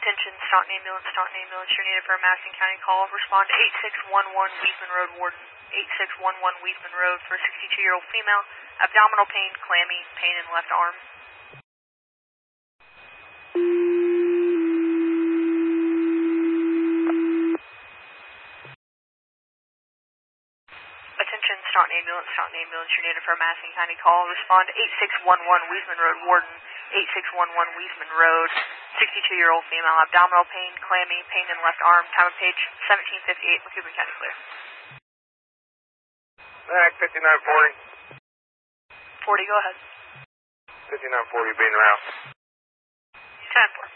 Attention, Staunton Ambulance, you're needed for a Madison County call. Respond to 8611 Weisman Road, Warden. 8611 Weisman Road for a 62-year-old female. Abdominal pain, clammy, pain in left arm. Attention, Staunton Ambulance, you're needed for a Madison County call. Respond to 8611 Weisman Road, Warden. 8611 Weisman Road, 62-year-old female, abdominal pain, clammy, pain in left arm. Time of page 1758, McCoupin County clear. Mac 5940. 40, go ahead. 5940 being around. 10-4.